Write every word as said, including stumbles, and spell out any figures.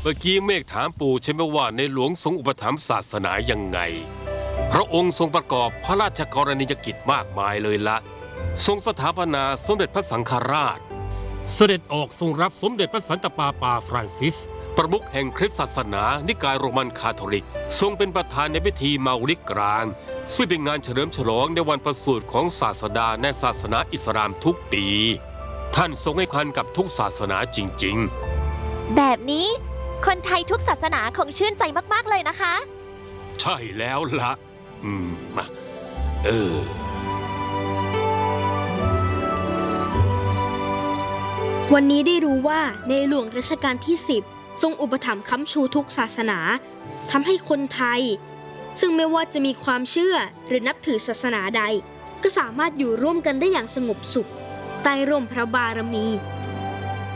เมื่อกี้เมฆถามปู่ใช่ไหมว่าในหลวงทรงอุปถัมภ์ศาสนายังไงพระองค์ทรงประกอบพระราชกรณียกิจมากมายเลยละทรงสถาปนาสมเด็จพระสังฆราชเสด็จออกทรงรับสมเด็จพระสันตะปาปาฟรานซิสประมุขแห่งคริสตศาสนานิกายโรมันคาทอลิกทรงเป็นประธานในพิธีมาอุลิกกลางซึ่งเป็นงานเฉลิมฉลองในวันประสูติของศาสดาในศาสนาอิสลามทุกปีท่านทรงให้ความกับทุกศาสนาจริงๆแบบนี้คนไทยทุกศาสนาคงชื่นใจมากๆเลยนะคะใช่แล้วละอืมมาเออวันนี้ได้รู้ว่าในหลวงรัชกาลที่สิบทรงอุปถัมภ์ค้ำชูทุกศาสนาทำให้คนไทยซึ่งไม่ว่าจะมีความเชื่อหรือนับถือศาสนาใดก็สามารถอยู่ร่วมกันได้อย่างสงบสุขใต้ร่มพระบารมี